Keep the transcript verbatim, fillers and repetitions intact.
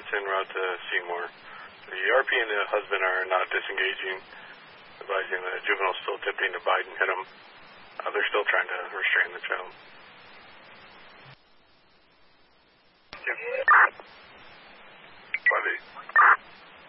It's en route to Seymour. The R P and the husband are not disengaging, advising the juvenile still attempting to bite and hit him. Uh, they're still trying to restrain the child. Yeah.